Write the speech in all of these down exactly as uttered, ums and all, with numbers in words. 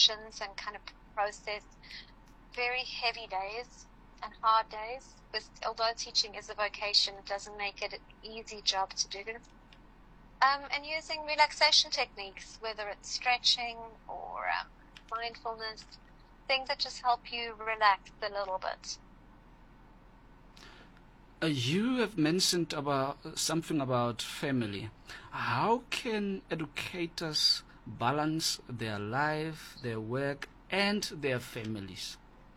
emotions and kind of process very heavy days and hard days. Because although teaching is a vocation, it doesn't make it an easy job to do. Um, and using relaxation techniques, whether it's stretching or um, mindfulness, things that just help you relax a little bit. Uh, you have mentioned about something about family. How can educators balance their life, their work, and their families?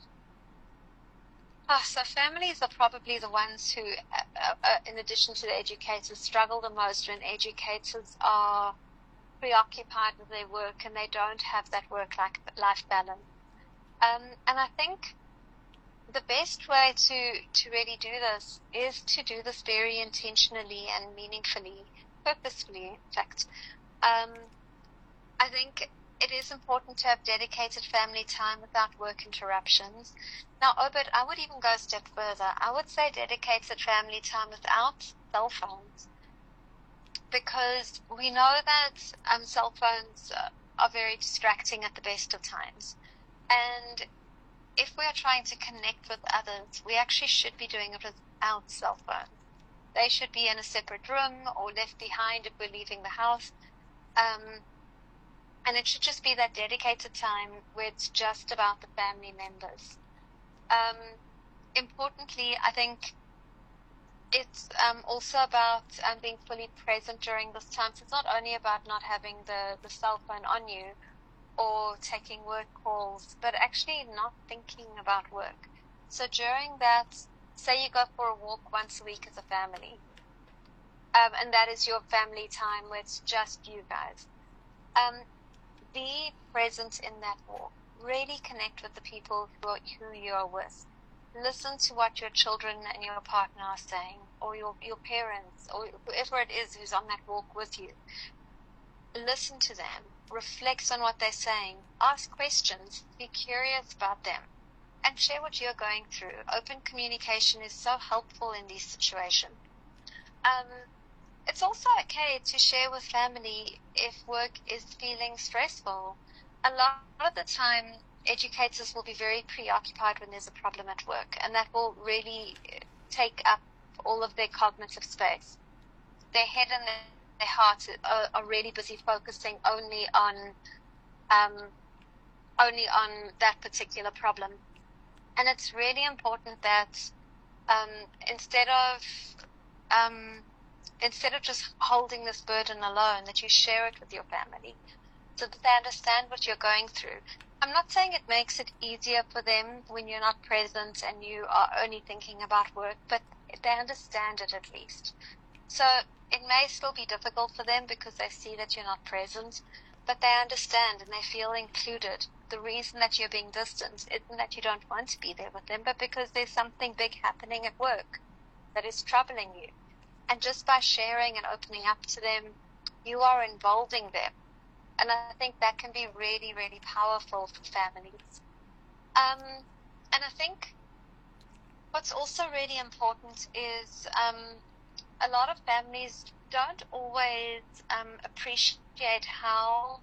Oh, so families are probably the ones who, uh, uh, in addition to the educators, struggle the most when educators are preoccupied with their work and they don't have that work-life balance. Um, and I think the best way to, to really do this is to do this very intentionally and meaningfully, purposefully, in fact. Um, I think it is important to have dedicated family time without work interruptions. Now, Obert, I would even go a step further. I would say dedicated family time without cell phones, because we know that um, cell phones uh, are very distracting at the best of times. And if we are trying to connect with others, we actually should be doing it without cell phones. They should be in a separate room or left behind if we're leaving the house. Um, and it should just be that dedicated time where it's just about the family members. Um, importantly, I think it's um, also about um, being fully present during this time. So it's not only about not having the, the cell phone on you or taking work calls, but actually not thinking about work. So during that, say you go for a walk once a week as a family, um, and that is your family time where it's just you guys. Um, be present in that walk. Really connect with the people who, are, who you are with. Listen to what your children and your partner are saying, or your, your parents, or whoever it is who's on that walk with you. Listen to them. Reflect on what they're saying. Ask questions. Be curious about them. And share what you're going through. Open communication is so helpful in these situations. Um, it's also okay to share with family if work is feeling stressful. A lot of the time, educators will be very preoccupied when there's a problem at work, and that will really take up all of their cognitive space. Their head and their their hearts are, are really busy focusing only on um, only on that particular problem. And it's really important that um, instead of um, instead of just holding this burden alone, that you share it with your family so that they understand what you're going through. I'm not saying it makes it easier for them when you're not present and you are only thinking about work, but they understand it at least. So it may still be difficult for them because they see that you're not present, but they understand and they feel included. The reason that you're being distant isn't that you don't want to be there with them, but because there's something big happening at work that is troubling you. And just by sharing and opening up to them, you are involving them. And I think that can be really, really powerful for families. Um, and I think what's also really important is um, a lot of families don't always um, appreciate how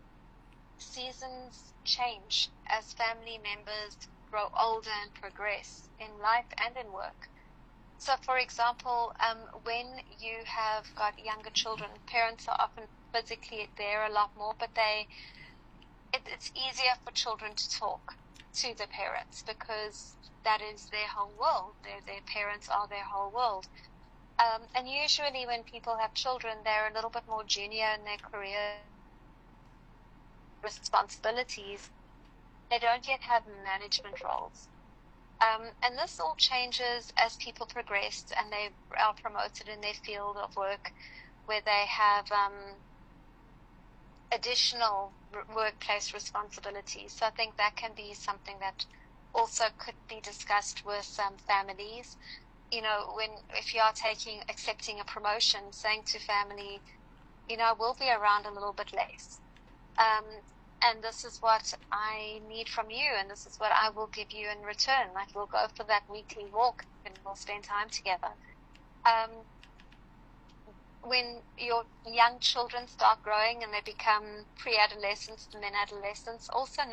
seasons change as family members grow older and progress in life and in work. So, for example, um, when you have got younger children, parents are often physically there a lot more, but they it, it's easier for children to talk to their parents because that is their whole world. Their, their parents are their whole world. Um, and usually when people have children, they're a little bit more junior in their career responsibilities. They don't yet have management roles. Um, and this all changes as people progress and they are promoted in their field of work where they have um, additional r- workplace responsibilities. So I think that can be something that also could be discussed with um, families. You know, when if you are taking accepting a promotion, saying to family, you know, we'll be around a little bit less. Um, and this is what I need from you, and this is what I will give you in return. Like, we'll go for that weekly walk, and we'll spend time together. Um, when your young children start growing and they become pre-adolescents and then adolescents, also